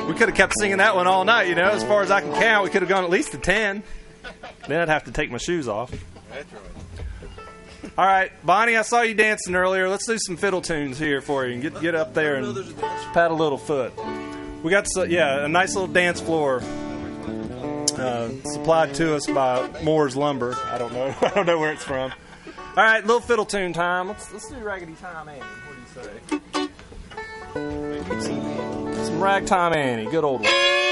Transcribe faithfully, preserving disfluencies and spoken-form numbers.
We could have kept singing that one all night, you know. As far as I can count, we could have gone at least to ten. Then I'd have to take my shoes off. That's right. All right, Bonnie, I saw you dancing earlier. Let's do some fiddle tunes here for you and get get up there and pat a little foot. We got, yeah, a nice little dance floor uh, supplied to us by Moore's Lumber. I don't know. I don't know where it's from. All right, little fiddle tune time. Let's let's do Raggedy Time Annie. What do you say? Some Ragtime Annie, good old one.